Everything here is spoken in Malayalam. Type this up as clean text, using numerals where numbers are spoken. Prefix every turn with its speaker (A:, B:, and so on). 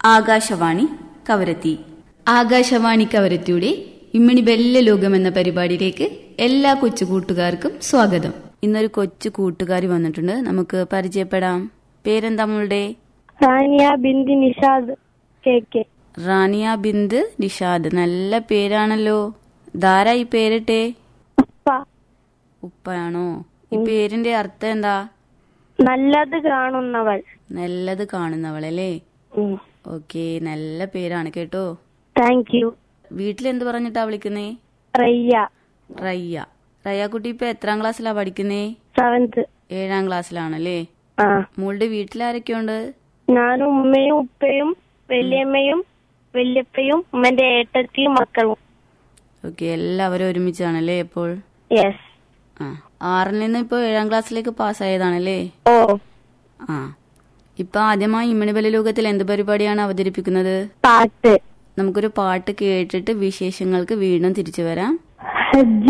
A: ആകാശവാണി കവരത്തി. ആകാശവാണി കവരത്തിയുടെ ഇമ്മിണി ബെല്ല ലോകം എന്ന പരിപാടിയിലേക്ക് എല്ലാ കൊച്ചു കൂട്ടുകാർക്കും സ്വാഗതം. ഇന്നൊരു കൊച്ചു കൂട്ടുകാരി വന്നിട്ടുണ്ട്, നമുക്ക് പരിചയപ്പെടാം. പേരെന്താ മോളുടെ?
B: Rania Bind Nishad K.
A: Rania Bind Nishad, നല്ല പേരാണല്ലോ. ധാരാ ഈ പേരിട്ടെ? ഉപ്പയാണോ? ഈ പേരിന്റെ അർത്ഥം എന്താ?
B: നല്ലത് കാണുന്നവൾ.
A: നല്ലത് കാണുന്നവൾ അല്ലേ? ഓക്കെ, നല്ല പേരാണ് കേട്ടോ.
B: Thank you.
A: വീട്ടിലെന്ത് പറഞ്ഞിട്ടാ വിളിക്കുന്നേ?
B: റയ്യ.
A: റയ്യ. റയ്യ കുട്ടി ഇപ്പൊ എത്രാം ക്ലാസ്സിലാ പഠിക്കുന്നേ?
B: 7th.
A: 7ാം ക്ലാസ്സിലാണല്ലേ? മോളുടെ വീട്ടിലാരൊക്കെയുണ്ട്?
B: ഞാനും ഉമ്മയും ഉപ്പയും വല്യമ്മയും വല്യപ്പയും ഉമ്മന്റെ ഏട്ടത്തിയും മക്കളും.
A: ഓക്കെ, എല്ലാവരും ഒരുമിച്ചാണല്ലേ ഇപ്പോൾ?
B: യെസ്.
A: 6ൽ നിന്ന് ഇപ്പൊ 7ാം ക്ലാസ്സിലേക്ക് പാസ്സായതാണല്ലേ?
B: ഓ.
A: ഇപ്പൊ ആദ്യമായി ഇമ്മിണി ബെല്ല ലോകത്തിൽ എന്ത് പരിപാടിയാണ് അവതരിപ്പിക്കുന്നത്?
B: പാട്ട്.
A: നമുക്കൊരു പാട്ട് കേട്ടിട്ട് വിശേഷങ്ങൾക്ക് വീണ്ടും തിരിച്ചു വരാം.